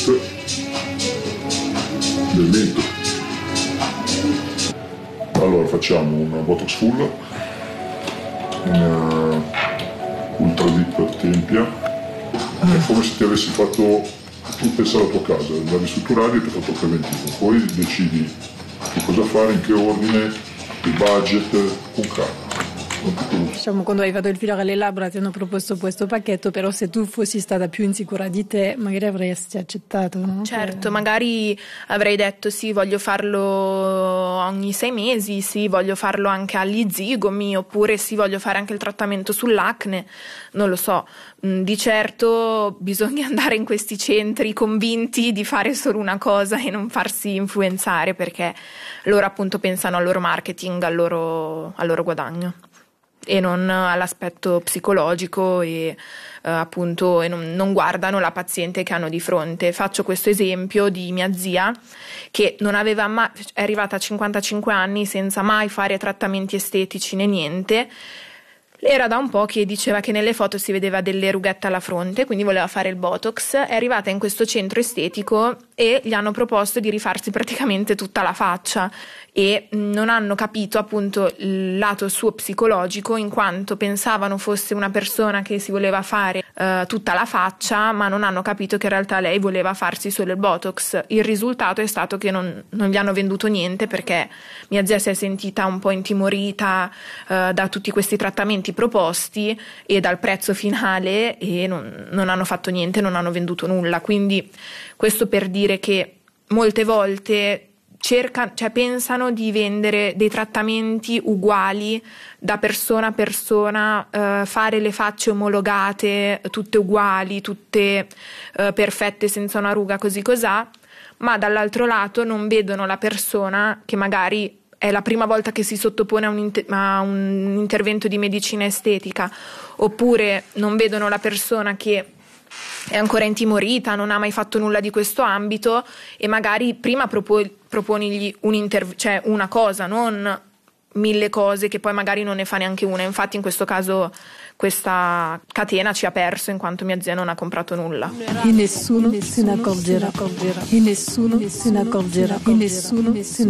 botox del mento. Allora facciamo una botox full, una ultra deep tempia, è come se ti avessi fatto, tu pensa alla tua casa, la ristrutturavi e ti hai fatto il preventivo, poi decidi che cosa fare, in che ordine, il budget, con calma. Diciamo, quando hai fatto il filo alle labbra ti hanno proposto questo pacchetto, però se tu fossi stata più insicura di te magari avresti accettato, no? Certo, magari avrei detto sì, voglio farlo ogni 6 mesi, sì, voglio farlo anche agli zigomi, oppure sì, voglio fare anche il trattamento sull'acne, non lo so. Di certo bisogna andare in questi centri convinti di fare solo una cosa e non farsi influenzare, perché loro appunto pensano al loro marketing, al loro guadagno, e non all'aspetto psicologico e appunto non guardano la paziente che hanno di fronte. Faccio questo esempio di mia zia che non aveva mai, è arrivata a 55 anni senza mai fare trattamenti estetici né niente. Era da un po' che diceva che nelle foto si vedeva delle rughette alla fronte, quindi voleva fare il botox. È arrivata in questo centro estetico e gli hanno proposto di rifarsi praticamente tutta la faccia, e non hanno capito appunto il lato suo psicologico, in quanto pensavano fosse una persona che si voleva fare tutta la faccia, ma non hanno capito che in realtà lei voleva farsi solo il botox. Il risultato è stato che non gli hanno venduto niente, perché mia zia si è sentita un po' intimorita da tutti questi trattamenti proposti e dal prezzo finale, e non hanno fatto niente, non hanno venduto nulla. Quindi questo per dire che molte volte pensano di vendere dei trattamenti uguali da persona a persona, fare le facce omologate, tutte uguali, tutte perfette, senza una ruga, così cosà, ma dall'altro lato non vedono la persona che magari è la prima volta che si sottopone a un intervento di medicina estetica, oppure non vedono la persona che è ancora intimorita, non ha mai fatto nulla di questo ambito, e magari prima proponigli una cosa, non 1000 cose che poi magari non ne fa neanche una. Infatti in questo caso questa catena ci ha perso, in quanto mia zia non ha comprato nulla. E nessuno se ne accorgerà. E nessuno se ne accorgerà. E nessuno se ne